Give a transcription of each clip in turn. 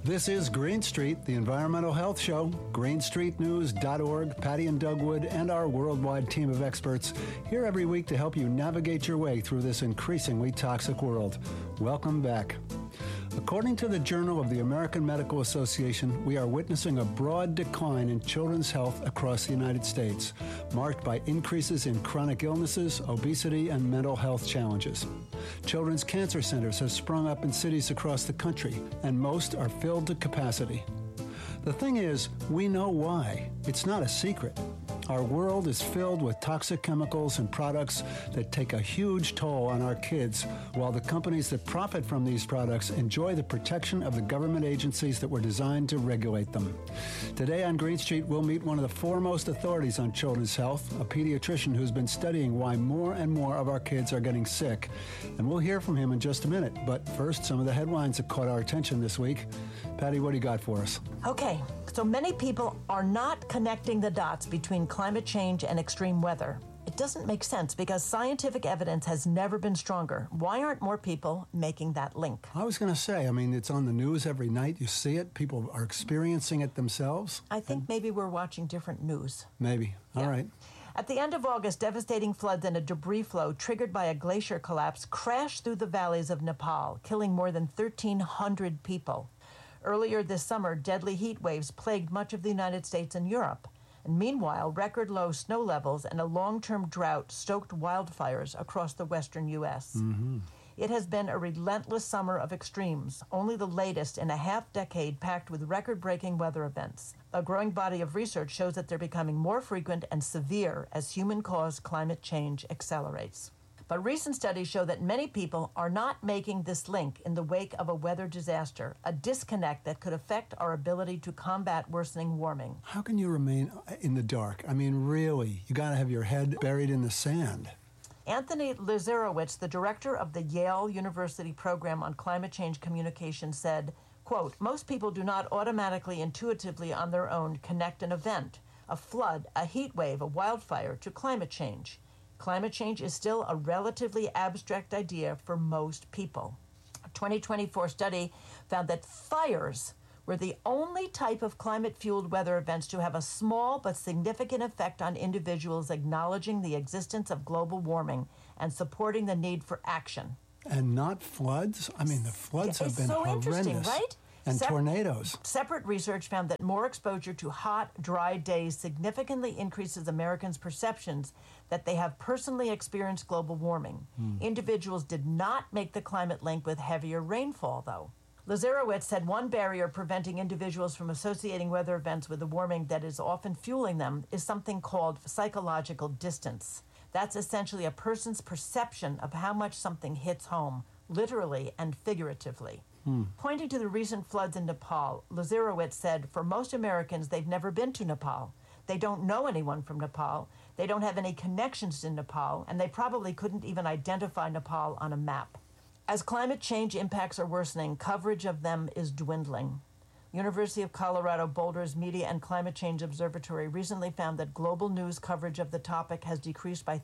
This is Green Street, the Environmental Health Show. GreenStreetNews.org, Patty and Doug Wood, and our worldwide team of experts here every week to help you navigate your way through this increasingly toxic world. Welcome back. According to the Journal of the American Medical Association, we are witnessing a broad decline in children's health across the United States, marked by increases in chronic illnesses, obesity, and mental health challenges. Children's cancer centers have sprung up in cities across the country, and most are filled to capacity. The thing is, we know why. It's not a secret. Our world is filled with toxic chemicals and products that take a huge toll on our kids, while the companies that profit from these products enjoy the protection of the government agencies that were designed to regulate them. Today on Green Street, we'll meet one of the foremost authorities on children's health, a pediatrician who's been studying why more and more of our kids are getting sick. And we'll hear from him in just a minute. But first, some of the headlines that caught our attention this week. Patty, what do you got for us? Okay, so many people are not connecting the dots between climate change and extreme weather. It doesn't make sense because scientific evidence has never been stronger. Why aren't more people making that link? I was going to say, it's on the news every night. You see it. People are experiencing it themselves. I think maybe we're watching different news. Maybe. All right. At the end of August, devastating floods and a debris flow triggered by a glacier collapse crashed through the valleys of Nepal, killing more than 1,300 people. Earlier this summer, deadly heat waves plagued much of the United States and Europe. And meanwhile, record low snow levels and a long-term drought stoked wildfires across the western U.S. Mm-hmm. It has been a relentless summer of extremes, only the latest in a half-decade packed with record-breaking weather events. A growing body of research shows that they're becoming more frequent and severe as human-caused climate change accelerates. But recent studies show that many people are not making this link in the wake of a weather disaster, a disconnect that could affect our ability to combat worsening warming. How can you remain in the dark? Really, you got to have your head buried in the sand. Anthony Lazarowicz, the director of the Yale University Program on Climate Change Communication, said, quote, "Most people do not automatically, intuitively on their own connect an event, a flood, a heat wave, a wildfire, to climate change. Climate change is still a relatively abstract idea for most people." A 2024 study found that fires were the only type of climate-fueled weather events to have a small but significant effect on individuals acknowledging the existence of global warming and supporting the need for action. And not floods? The floods have been horrendous. It's so interesting, right? And tornadoes. Separate research found that more exposure to hot, dry days significantly increases Americans' perceptions that they have personally experienced global warming. Individuals did not make the climate link with heavier rainfall, though. Lazarowicz said one barrier preventing individuals from associating weather events with the warming that is often fueling them is something called psychological distance. That's essentially a person's perception of how much something hits home, literally and figuratively. Pointing to the recent floods in Nepal, Lazarowicz said, for most Americans, they've never been to Nepal. They don't know anyone from Nepal. They don't have any connections to Nepal, and they probably couldn't even identify Nepal on a map. As climate change impacts are worsening, coverage of them is dwindling. University of Colorado Boulder's Media and Climate Change Observatory recently found that global news coverage of the topic has decreased by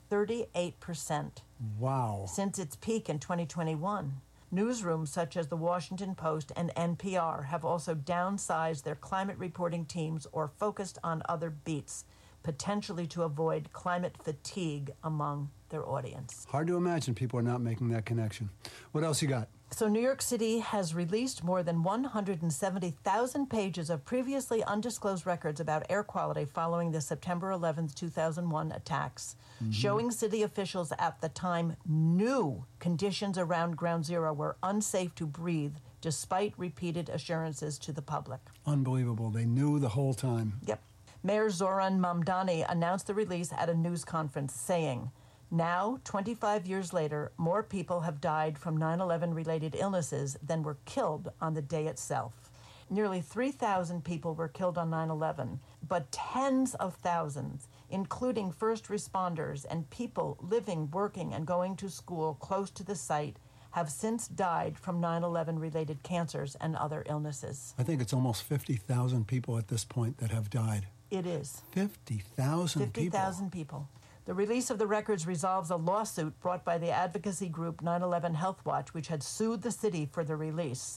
38%. Wow. Since its peak in 2021. Newsrooms such as The Washington Post and NPR have also downsized their climate reporting teams or focused on other beats, potentially to avoid climate fatigue among their audience. Hard to imagine people are not making that connection. What else you got? So New York City has released more than 170,000 pages of previously undisclosed records about air quality following the September 11, 2001 attacks, showing city officials at the time knew conditions around Ground Zero were unsafe to breathe despite repeated assurances to the public. Unbelievable. They knew the whole time. Yep. Mayor Zoran Mamdani announced the release at a news conference, saying, "Now, 25 years later, more people have died from 9/11-related illnesses than were killed on the day itself. Nearly 3,000 people were killed on 9/11, but tens of thousands, including first responders and people living, working, and going to school close to the site, have since died from 9/11-related cancers and other illnesses." I think it's almost 50,000 people at this point that have died. It is. 50,000 people. 50,000 people. The release of the records resolves a lawsuit brought by the advocacy group 9/11 Health Watch, which had sued the city for the release.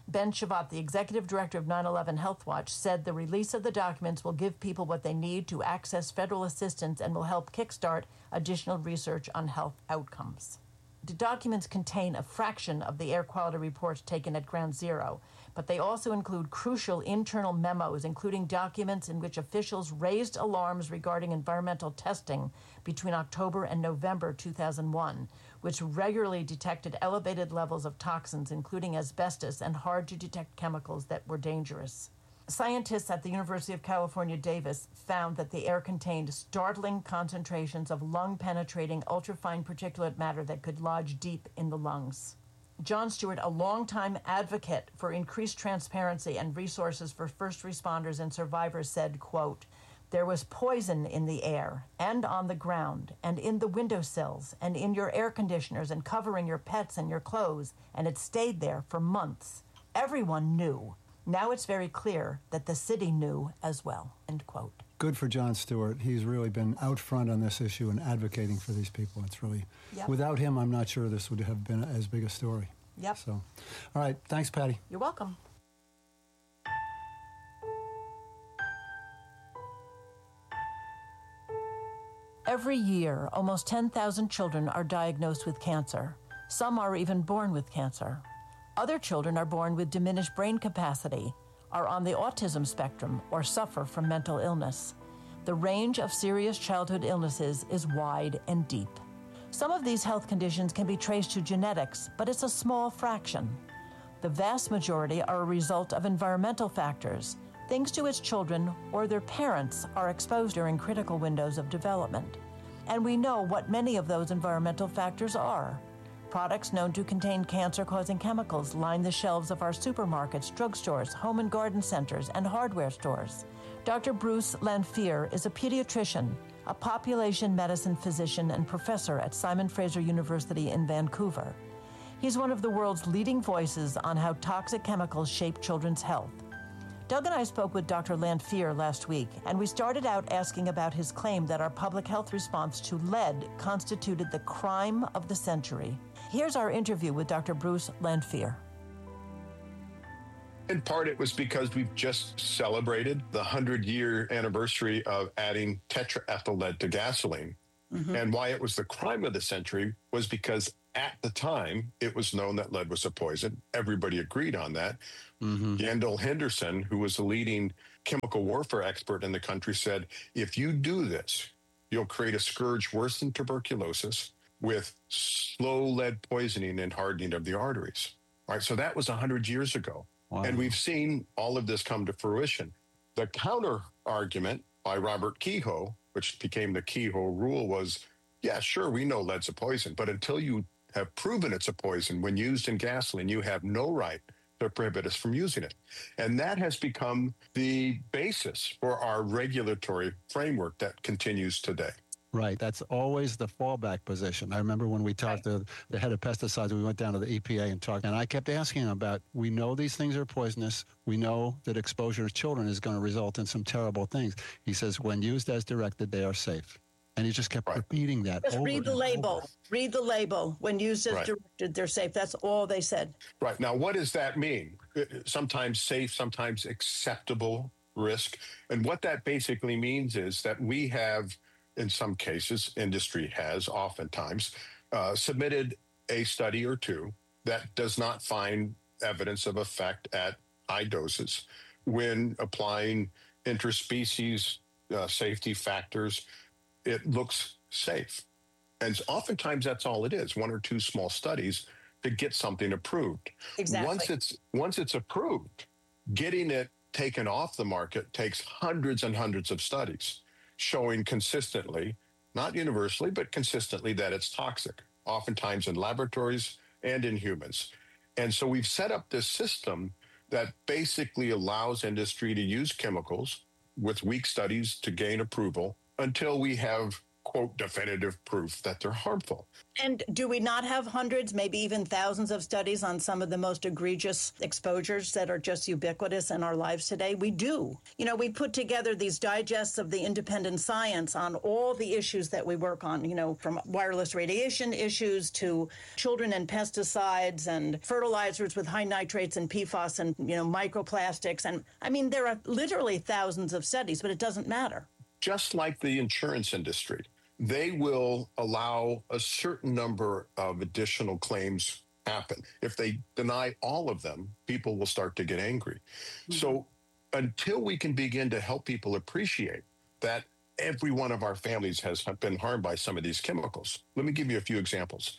Ben Shavat, the executive director of 9/11 Health Watch, said the release of the documents will give people what they need to access federal assistance and will help kickstart additional research on health outcomes. The documents contain a fraction of the air quality reports taken at Ground Zero, but they also include crucial internal memos, including documents in which officials raised alarms regarding environmental testing between October and November 2001, which regularly detected elevated levels of toxins, including asbestos and hard-to-detect chemicals that were dangerous. Scientists at the University of California, Davis found that the air contained startling concentrations of lung-penetrating ultrafine particulate matter that could lodge deep in the lungs. Jon Stewart, a longtime advocate for increased transparency and resources for first responders and survivors, said, quote, "There was poison in the air and on the ground and in the windowsills and in your air conditioners and covering your pets and your clothes, and it stayed there for months. Everyone knew. Now it's very clear that the city knew as well," end quote. Good for Jon Stewart. He's really been out front on this issue and advocating for these people. It's really, without him, I'm not sure this would have been as big a story. Yep. So, all right. Thanks, Patty. You're welcome. Every year, almost 10,000 children are diagnosed with cancer. Some are even born with cancer. Other children are born with diminished brain capacity, are on the autism spectrum, or suffer from mental illness. The range of serious childhood illnesses is wide and deep. Some of these health conditions can be traced to genetics, but it's a small fraction. The vast majority are a result of environmental factors, things to which children or their parents are exposed during critical windows of development. And we know what many of those environmental factors are. Products known to contain cancer-causing chemicals line the shelves of our supermarkets, drugstores, home and garden centers, and hardware stores. Dr. Bruce Lanphier is a pediatrician, a population medicine physician and professor at Simon Fraser University in Vancouver. He's one of the world's leading voices on how toxic chemicals shape children's health. Doug and I spoke with Dr. Lanphier last week, and we started out asking about his claim that our public health response to lead constituted the crime of the century. Here's our interview with Dr. Bruce Lanphier. In part, it was because we've just celebrated the 100-year anniversary of adding tetraethyl lead to gasoline. Mm-hmm. And why it was the crime of the century was because at the time, it was known that lead was a poison. Everybody agreed on that. Mm-hmm. Yandell Henderson, who was the leading chemical warfare expert in the country, said, if you do this, you'll create a scourge worse than tuberculosis with slow lead poisoning and hardening of the arteries. All right, so that was 100 years ago. Wow. And we've seen all of this come to fruition. The counter argument by Robert Kehoe, which became the Kehoe rule, was, yeah, sure, we know lead's a poison, but until you have proven it's a poison when used in gasoline, you have no right to prohibit us from using it. And that has become the basis for our regulatory framework that continues today. Right. That's always the fallback position. I remember when we talked to the head of pesticides, we went down to the EPA and talked, and I kept asking him about, we know these things are poisonous. We know that exposure to children is going to result in some terrible things. He says, when used as directed, they are safe. And he just kept repeating that. Just read the label. Read the label. When used as directed, they're safe. That's all they said. Right. Now, what does that mean? Sometimes safe, sometimes acceptable risk. And what that basically means is that we have, in some cases, industry has oftentimes submitted a study or two that does not find evidence of effect at high doses when applying interspecies safety factors. It looks safe. And oftentimes that's all it is, one or two small studies to get something approved. Exactly. Once it's approved, getting it taken off the market takes hundreds and hundreds of studies showing consistently, not universally, but consistently that it's toxic, oftentimes in laboratories and in humans. And so we've set up this system that basically allows industry to use chemicals with weak studies to gain approval until we have quote, definitive proof that they're harmful. And do we not have hundreds, maybe even thousands of studies on some of the most egregious exposures that are just ubiquitous in our lives today? We do. You know, we put together these digests of the independent science on all the issues that we work on, you know, from wireless radiation issues to children and pesticides and fertilizers with high nitrates and PFAS and, you know, microplastics. And I mean, there are literally thousands of studies, but it doesn't matter. Just like the insurance industry, they will allow a certain number of additional claims happen. If they deny all of them, people will start to get angry. Mm-hmm. So until we can begin to help people appreciate that every one of our families has been harmed by some of these chemicals. Let me give you a few examples.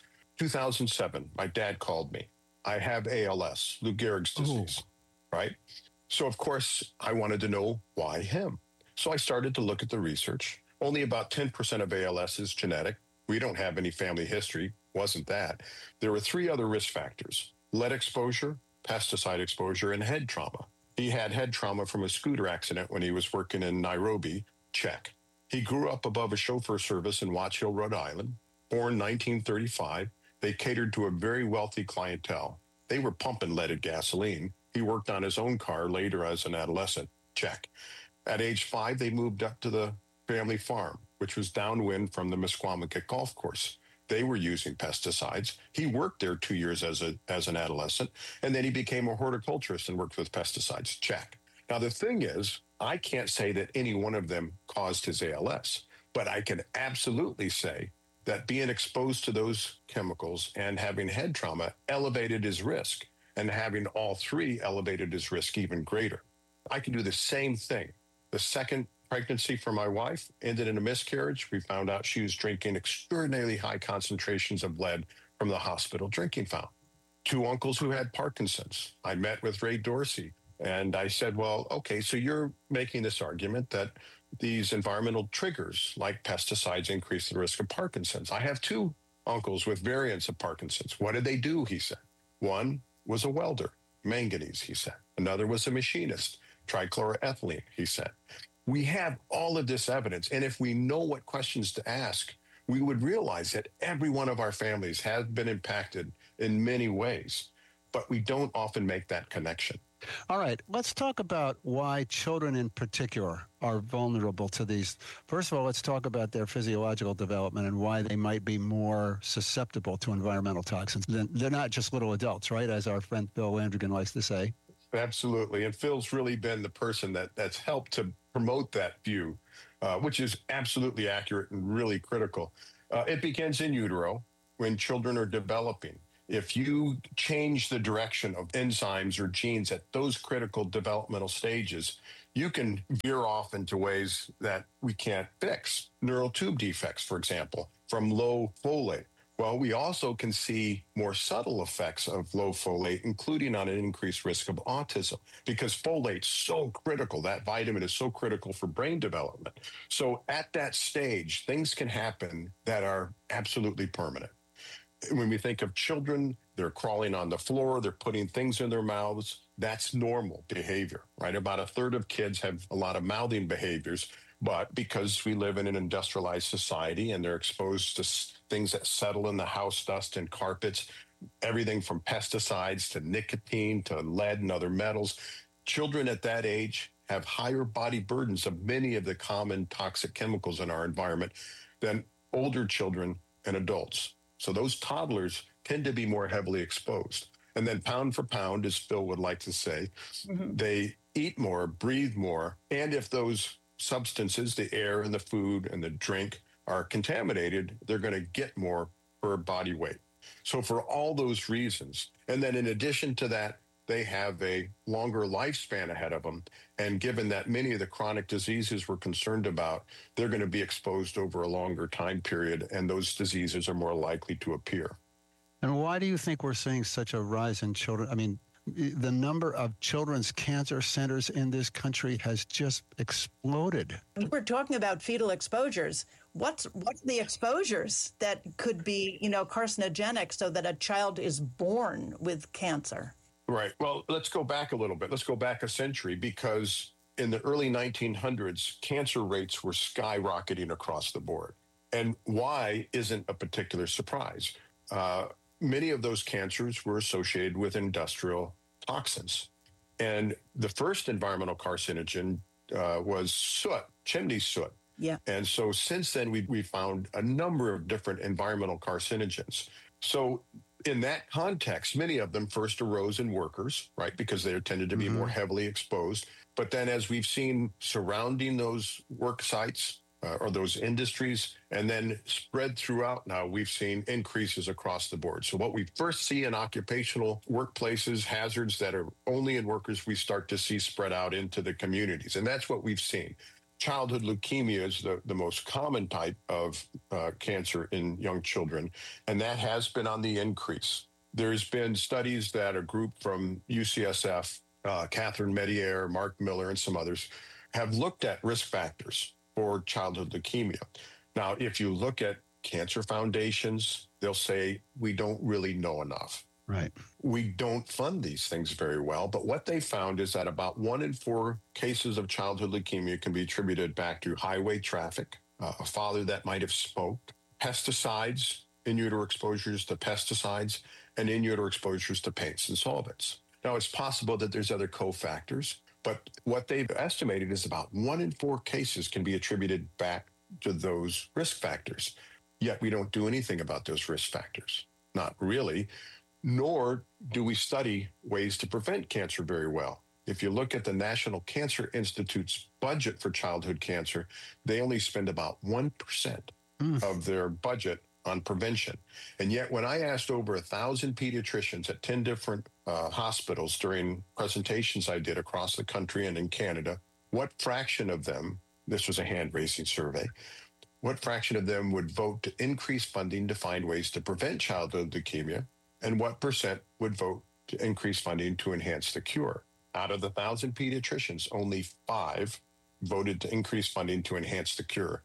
2007, my dad called me. I have ALS, Lou Gehrig's disease, right? So of course, I wanted to know why him. So I started to look at the research. Only about 10% of ALS is genetic. We don't have any family history. Wasn't that. There were 3 other risk factors: lead exposure, pesticide exposure, and head trauma. He had head trauma from a scooter accident when he was working in Nairobi. Check. He grew up above a chauffeur service in Watch Hill, Rhode Island. Born 1935. They catered to a very wealthy clientele. They were pumping leaded gasoline. He worked on his own car later as an adolescent. Check. At age 5, they moved up to the family farm, which was downwind from the Misquamicut golf course. They were using pesticides. He worked there 2 years as an adolescent, and then he became a horticulturist and worked with pesticides. Check. Now, the thing is, I can't say that any one of them caused his ALS, but I can absolutely say that being exposed to those chemicals and having head trauma elevated his risk, and having all 3 elevated his risk even greater. I can do the same thing. The second pregnancy for my wife ended in a miscarriage. We found out she was drinking extraordinarily high concentrations of lead from the hospital drinking fountain. 2 uncles who had Parkinson's. I met with Ray Dorsey, and I said, well, okay, so you're making this argument that these environmental triggers like pesticides increase the risk of Parkinson's. I have 2 uncles with variants of Parkinson's. What did they do, he said. One was a welder, manganese, he said. Another was a machinist, trichloroethylene, he said. We have all of this evidence, and if we know what questions to ask, we would realize that every one of our families has been impacted in many ways, but we don't often make that connection. All right, let's talk about why children in particular are vulnerable to these. First of all, let's talk about their physiological development and why they might be more susceptible to environmental toxins. They're not just little adults, right, as our friend Phil Landrigan likes to say. Absolutely, and Phil's really been the person that's helped to promote that view, which is absolutely accurate and really critical. It begins in utero when children are developing. If you change the direction of enzymes or genes at those critical developmental stages, you can veer off into ways that we can't fix. Neural tube defects, for example, from low folate. Well, we also can see more subtle effects of low folate, including on an increased risk of autism, because folate's so critical. That vitamin is so critical for brain development. So at that stage, things can happen that are absolutely permanent. When we think of children, they're crawling on the floor, they're putting things in their mouths. That's normal behavior, right? About a third of kids have a lot of mouthing behaviors, but because we live in an industrialized society and they're exposed to things that settle in the house dust and carpets, everything from pesticides to nicotine to lead and other metals, children at that age have higher body burdens of many of the common toxic chemicals in our environment than older children and adults. So those toddlers tend to be more heavily exposed. And then pound for pound, as Phil would like to say, they eat more, breathe more. And if those substances, the air and the food and the drink, are contaminated, they're going to get more per body weight. So for all those reasons, and then in addition to that, they have a longer lifespan ahead of them. And given that many of the chronic diseases we're concerned about, they're going to be exposed over a longer time period, and those diseases are more likely to appear. And why do you think we're seeing such a rise in children? I mean, the number of children's cancer centers in this country has just exploded. We're talking about fetal exposures. What's the exposures that could be, carcinogenic so that a child is born with cancer? Right. Well, let's go back a little bit. Let's go back a century, because in the early 1900s, cancer rates were skyrocketing across the board. And why isn't a particular surprise. Many of those cancers were associated with industrial toxins. And the first environmental carcinogen was soot, chimney soot. Yeah. And so since then, we found a number of different environmental carcinogens. So in that context, many of them first arose in workers, right? Because they tended to be more heavily exposed. But then as we've seen surrounding those work sites, or those industries, and then spread throughout now, we've seen increases across the board. So what we first see in occupational workplaces, hazards that are only in workers, we start to see spread out into the communities. And that's what we've seen. Childhood leukemia is the most common type of cancer in young children, and that has been on the increase. There's been studies that a group from UCSF, Catherine Medier, Mark Miller, and some others have looked at risk factors for childhood leukemia. Now, if you look at cancer foundations, they'll say, we don't really know enough. Right. We don't fund these things very well. But what they found is that about 1 in 4 cases of childhood leukemia can be attributed back to highway traffic, a father that might have smoked, pesticides, in utero exposures to pesticides, and in utero exposures to paints and solvents. Now, it's possible that there's other cofactors, but what they've estimated is about 1 in 4 cases can be attributed back to those risk factors. Yet we don't do anything about those risk factors. Not really, nor do we study ways to prevent cancer very well. If you look at the National Cancer Institute's budget for childhood cancer, they only spend about 1% of their budget on prevention. And yet when I asked over 1,000 pediatricians at 10 different hospitals during presentations I did across the country and in Canada, what fraction of them, this was a hand-raising survey, what fraction of them would vote to increase funding to find ways to prevent childhood leukemia, and what percent would vote to increase funding to enhance the cure? Out of the 1,000 pediatricians, only 5 voted to increase funding to enhance the cure.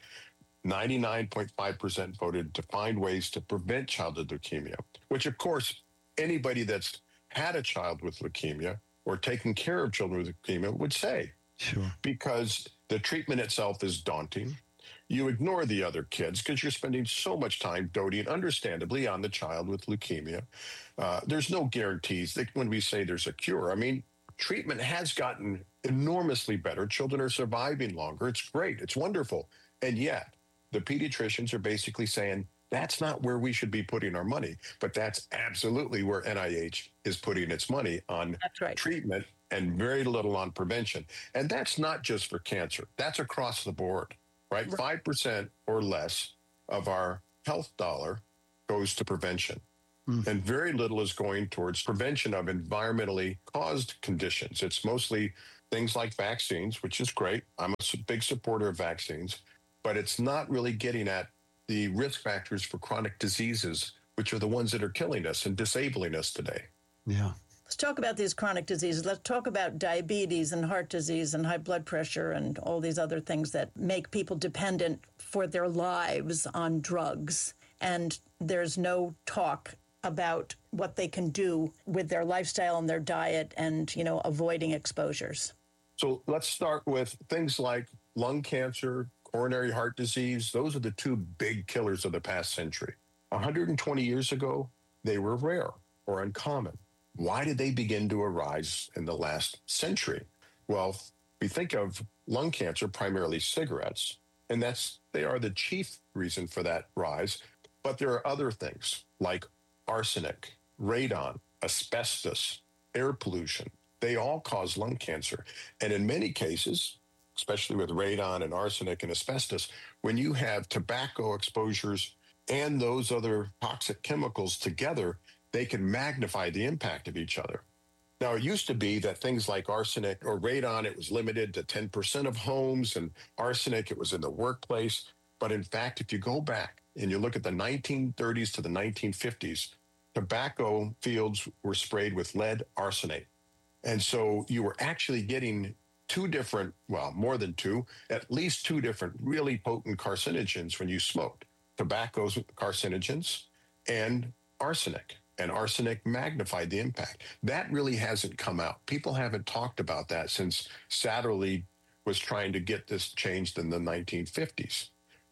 99.5% voted to find ways to prevent childhood leukemia, which, of course, anybody that's had a child with leukemia or taken care of children with leukemia would say. Sure. Because the treatment itself is daunting. You ignore the other kids because you're spending so much time doting, understandably, on the child with leukemia. There's no guarantees that when we say there's a cure. I mean, treatment has gotten enormously better. Children are surviving longer. It's great. It's wonderful. And yet, the pediatricians are basically saying, that's not where we should be putting our money. But that's absolutely where NIH is putting its money on treatment and very little on prevention. And that's not just for cancer. That's across the board, right? 5% or less of our health dollar goes to prevention. And very little is going towards prevention of environmentally caused conditions. It's mostly things like vaccines, which is great. I'm a big supporter of vaccines, but it's not really getting at the risk factors for chronic diseases, which are the ones that are killing us and disabling us today. Yeah. Let's talk about these chronic diseases. Let's talk about diabetes and heart disease and high blood pressure and all these other things that make people dependent for their lives on drugs. And there's no talk about what they can do with their lifestyle and their diet and, avoiding exposures. So let's start with things like lung cancer, coronary heart disease. Those are the 2 big killers of the past century. 120 years ago, they were rare or uncommon. Why did they begin to arise in the last century? Well, we think of lung cancer, primarily cigarettes, and they are the chief reason for that rise. But there are other things like arsenic, radon, asbestos, air pollution. They all cause lung cancer. And in many cases, especially with radon and arsenic and asbestos, when you have tobacco exposures and those other toxic chemicals together, they can magnify the impact of each other. Now, it used to be that things like arsenic or radon, it was limited to 10% of homes, and arsenic, it was in the workplace. But in fact, if you go back and you look at the 1930s to the 1950s, tobacco fields were sprayed with lead arsenate. And so you were actually getting 2 different, more than 2, at least 2 different really potent carcinogens when you smoked. Tobacco's carcinogens and arsenic. And arsenic magnified the impact. That really hasn't come out. People haven't talked about that since Satterlee was trying to get this changed in the 1950s.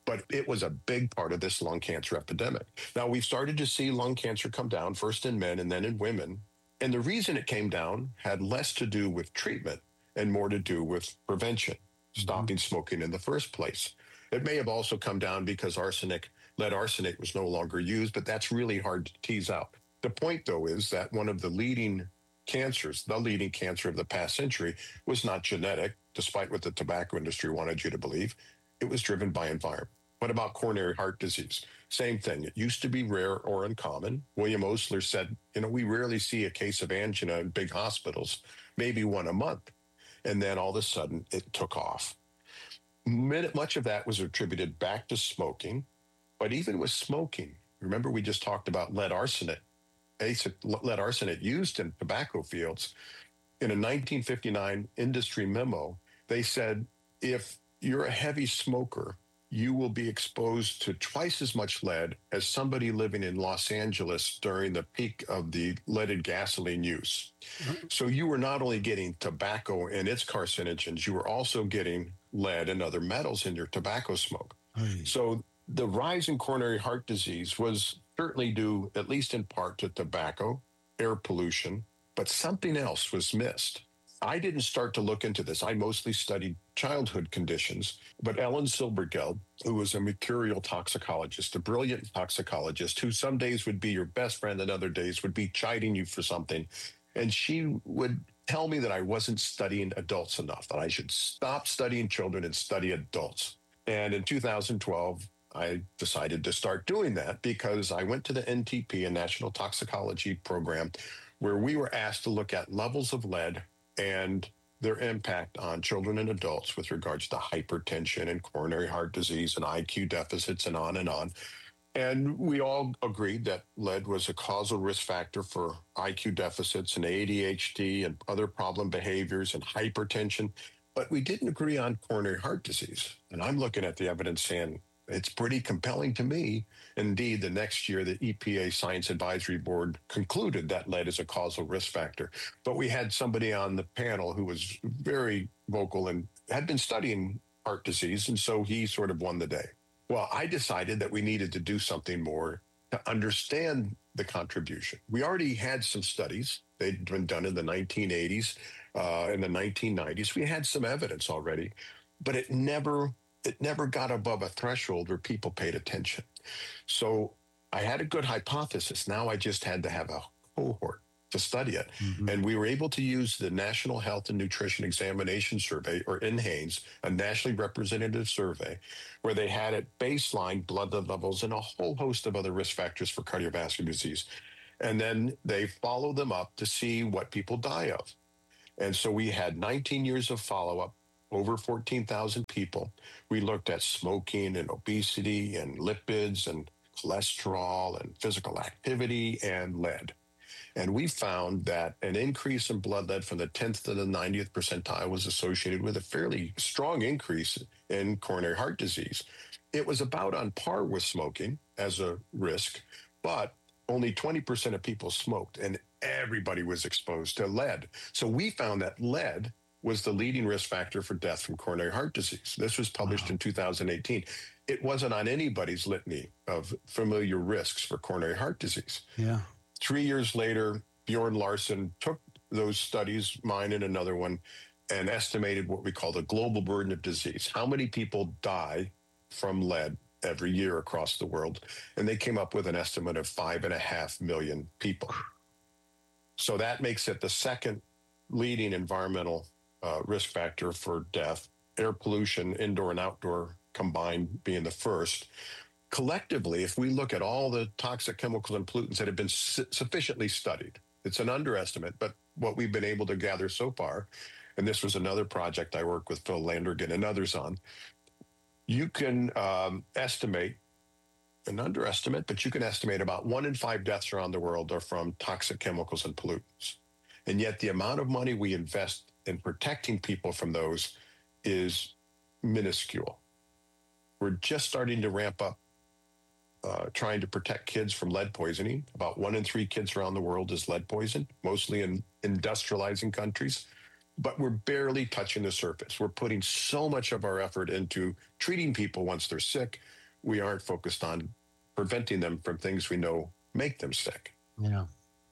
But it was a big part of this lung cancer epidemic. Now, we've started to see lung cancer come down, first in men and then in women. And the reason it came down had less to do with treatment and more to do with prevention, stopping smoking in the first place. It may have also come down because lead arsenate was no longer used, but that's really hard to tease out. The point, though, is that one of the leading cancers, the leading cancer of the past century, was not genetic, despite what the tobacco industry wanted you to believe. It was driven by environment. What about coronary heart disease? Same thing. It used to be rare or uncommon. William Osler said, we rarely see a case of angina in big hospitals, maybe one a month. And then all of a sudden, it took off. Much of that was attributed back to smoking. But even with smoking, remember we just talked about lead arsenate used in tobacco fields. In a 1959 industry memo, they said, if you're a heavy smoker, you will be exposed to twice as much lead as somebody living in Los Angeles during the peak of the leaded gasoline use. So you were not only getting tobacco and its carcinogens, you were also getting lead and other metals in your tobacco smoke. So the rise in coronary heart disease was certainly due, at least in part, to tobacco, air pollution, but something else was missed. I didn't start to look into this. I mostly studied childhood conditions, but Ellen Silbergeld, who was a mercurial toxicologist, a brilliant toxicologist, who some days would be your best friend and other days would be chiding you for something. And she would tell me that I wasn't studying adults enough, that I should stop studying children and study adults. And in 2012, I decided to start doing that because I went to the NTP, a National Toxicology Program, where we were asked to look at levels of lead and their impact on children and adults with regards to hypertension and coronary heart disease and IQ deficits and on and on. And we all agreed that lead was a causal risk factor for IQ deficits and ADHD and other problem behaviors and hypertension. But we didn't agree on coronary heart disease. And I'm looking at the evidence saying, it's pretty compelling to me. Indeed, the next year, the EPA Science Advisory Board concluded that lead is a causal risk factor. But we had somebody on the panel who was very vocal and had been studying heart disease, and so he sort of won the day. Well, I decided that we needed to do something more to understand the contribution. We already had some studies. They'd been done in the 1980s, in the 1990s. We had some evidence already, but it never got above a threshold where people paid attention. So I had a good hypothesis. Now I just had to have a cohort to study it. And we were able to use the National Health and Nutrition Examination Survey, or NHANES, a nationally representative survey, where they had at baseline blood levels and a whole host of other risk factors for cardiovascular disease. And then they follow them up to see what people die of. And so we had 19 years of follow-up, over 14,000 people. We looked at smoking and obesity and lipids and cholesterol and physical activity and lead. And we found that an increase in blood lead from the 10th to the 90th percentile was associated with a fairly strong increase in coronary heart disease. It was about on par with smoking as a risk, but only 20% of people smoked and everybody was exposed to lead. So we found that lead was the leading risk factor for death from coronary heart disease. This was published in 2018. It wasn't on anybody's litany of familiar risks for coronary heart disease. 3 years later, Bjorn Larson took those studies, mine and another one, and estimated what we call the global burden of disease. How many people die from lead every year across the world? And they came up with an estimate of 5.5 million people. So that makes it the second leading environmental risk factor for death, air pollution, indoor and outdoor combined being the first. Collectively, if we look at all the toxic chemicals and pollutants that have been sufficiently studied, it's an underestimate, but what we've been able to gather so far, and this was another project I worked with Phil Landrigan and others on, you can estimate, an underestimate, but you can estimate about 1 in 5 deaths around the world are from toxic chemicals and pollutants. And yet the amount of money we invest in protecting people from those is minuscule. We're just starting to ramp up trying to protect kids from lead poisoning. About 1 in 3 kids around the world is lead poisoned, mostly in industrializing countries. but we're barely touching the surface. We're putting so much of our effort into treating people once they're sick. We aren't focused on preventing them from things we know make them sick. Yeah.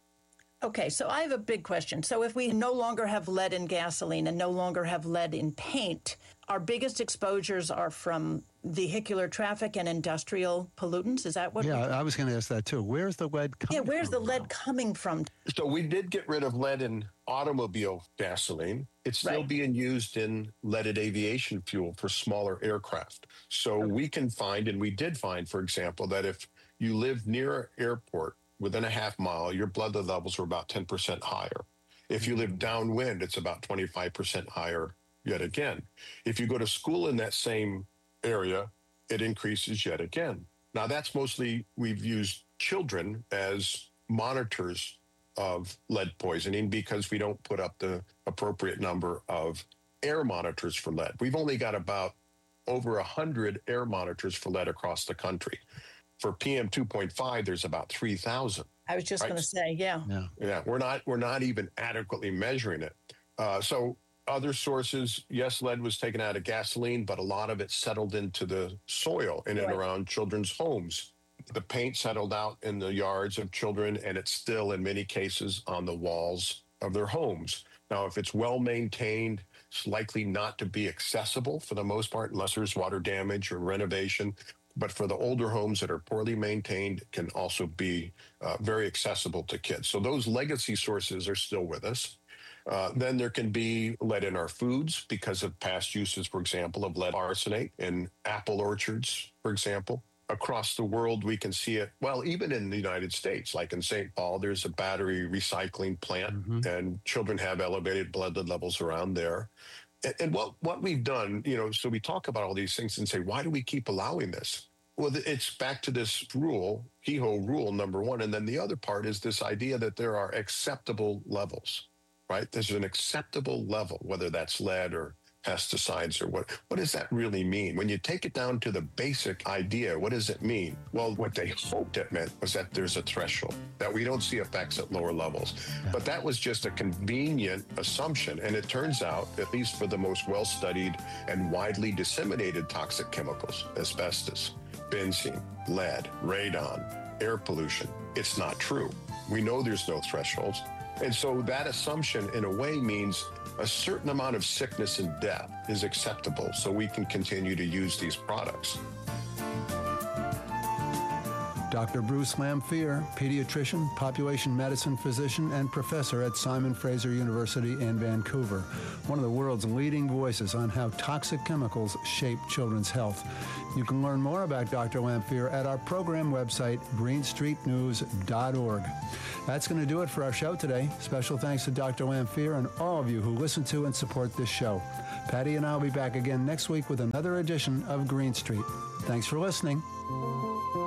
Okay, so I have a big question. So if we no longer have lead in gasoline and no longer have lead in paint, our biggest exposures are from vehicular traffic and industrial pollutants? Is that what? Yeah, I was going to ask that too. Where's the lead coming from? Yeah, where's the lead coming from? So we did get rid of lead in automobile gasoline. It's still being used in leaded aviation fuel for smaller aircraft. So we can find, and we did find, for example, that if you live near an airport within a half mile, your blood lead levels are about 10% higher. If you live downwind, it's about 25% higher yet again. If you go to school in that same area, it increases yet again. Now, that's mostly, we've used children as monitors of lead poisoning because we don't put up the appropriate number of air monitors for lead. We've only got about over 100 air monitors for lead across the country. For PM 2.5, there's about 3,000. I was just going to say, yeah. We're not even adequately measuring it. So other sources, yes, lead was taken out of gasoline, but a lot of it settled into the soil in and around children's homes. The paint settled out in the yards of children, and it's still, in many cases, on the walls of their homes. Now, if it's well maintained, it's likely not to be accessible for the most part, unless there's water damage or renovation. But for the older homes that are poorly maintained, it can also be very accessible to kids. So those legacy sources are still with us. Then there can be lead in our foods because of past uses, for example, of lead arsenate in apple orchards, for example. Across the world, we can see it, well, even in the United States, like in St. Paul, there's a battery recycling plant, and children have elevated blood lead levels around there. And what we've done, so we talk about all these things and say, why do we keep allowing this? Well, it's back to this rule, Kehoe rule number one. And then the other part is this idea that there are acceptable levels, right? There's an acceptable level, whether that's lead or pesticides or what does that really mean? When you take it down to the basic idea, what does it mean? Well, what they hoped it meant was that there's a threshold, that we don't see effects at lower levels. But that was just a convenient assumption. And it turns out, at least for the most well-studied and widely disseminated toxic chemicals, asbestos, benzene, lead, radon, air pollution, it's not true. We know there's no thresholds. And so that assumption, in a way, means a certain amount of sickness and death is acceptable so we can continue to use these products. Dr. Bruce Lanphier, pediatrician, population medicine physician, and professor at Simon Fraser University in Vancouver, one of the world's leading voices on how toxic chemicals shape children's health. You can learn more about Dr. Lanphier at our program website, greenstreetnews.org. That's going to do it for our show today. Special thanks to Dr. Lanphier and all of you who listen to and support this show. Patty and I will be back again next week with another edition of Green Street. Thanks for listening.